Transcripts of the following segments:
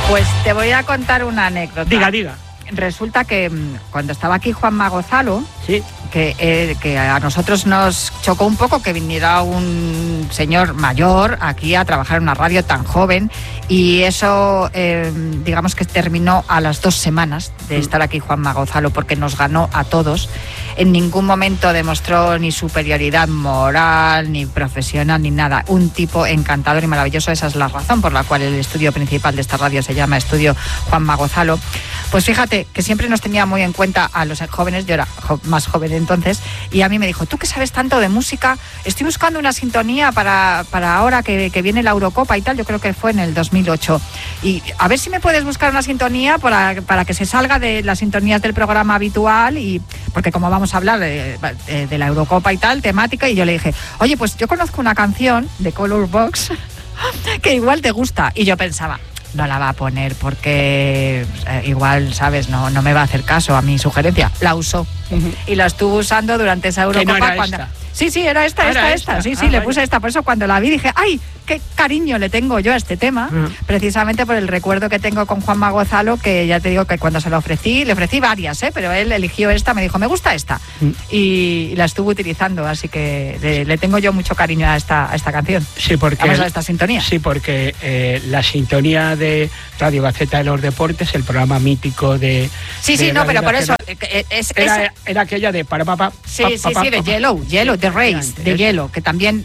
Pues te voy a contar una anécdota. Diga. Resulta que cuando estaba aquí Juanma Gonzalo, sí, que a nosotros nos chocó un poco que viniera un señor mayor aquí a trabajar en una radio tan joven, y eso digamos que terminó a las 2 semanas de estar aquí Juanma Gonzalo, porque nos ganó a todos. En ningún momento demostró ni superioridad moral, ni profesional, ni nada. Un tipo encantador y maravilloso. Esa es la razón por la cual el estudio principal de esta radio se llama Estudio Juanma Gonzalo. Pues fíjate que siempre nos tenía muy en cuenta a los jóvenes. Yo era más joven entonces, y a mí me dijo: tú que sabes tanto de música, estoy buscando una sintonía para ahora que viene la Eurocopa y tal. Yo creo que fue en el 2008, y a ver si me puedes buscar una sintonía para que se salga de las sintonías del programa habitual, y porque como vamos a hablar de la Eurocopa y tal, temática, y yo le dije: oye, pues yo conozco una canción de Color Box que igual te gusta. Y yo pensaba: no la va a poner porque igual, ¿sabes? No me va a hacer caso a mi sugerencia. La usó. Y la estuvo usando durante esa Eurocopa. ¿Que no era cuando... esta? Sí, era esta. Sí, le puse esta. Por eso cuando la vi dije: ¡ay, qué cariño le tengo yo a este tema! Precisamente por el recuerdo que tengo con Juanma Gonzalo, que ya te digo que cuando se lo ofrecí, le ofrecí varias, pero él eligió esta, me dijo: me gusta esta. Y la estuvo utilizando, así que le tengo yo mucho cariño a esta canción. Sí, porque... Vamos a esta sintonía. Sí, porque la sintonía de Radio Gaceta de los Deportes, el programa mítico de... Sí, no, pero por eso... Era aquella de... Sí, de Yellow, de Race, de Hielo, que también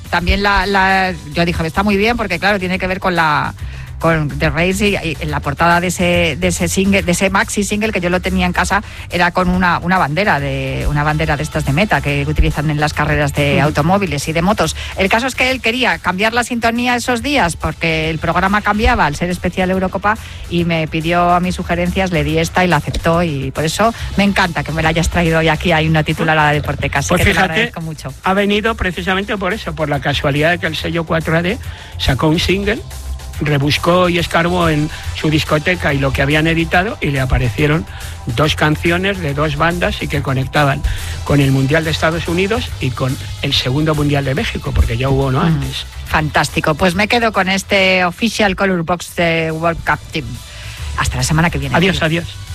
yo dije: está muy bien, porque claro, tiene que ver con The Race, y en la portada de ese single, de ese maxi single, que yo lo tenía en casa, era con una bandera de estas de Meta que utilizan en las carreras de automóviles y de motos. El caso es que él quería cambiar la sintonía esos días porque el programa cambiaba al ser especial Eurocopa, y me pidió a mis sugerencias, le di esta y la aceptó, y por eso me encanta que me la hayas traído hoy aquí. Hay una titulada de Deporteca, así pues que fíjate, te lo agradezco mucho. Ha venido precisamente por eso, por la casualidad de que el sello 4AD sacó un single, rebuscó y escarbó en su discoteca y lo que habían editado, y le aparecieron 2 canciones de 2 bandas y que conectaban con el Mundial de Estados Unidos y con el segundo Mundial de México, porque ya hubo uno antes. Fantástico, pues me quedo con este Official Color Box de World Cup Team. Hasta la semana que viene. Adiós.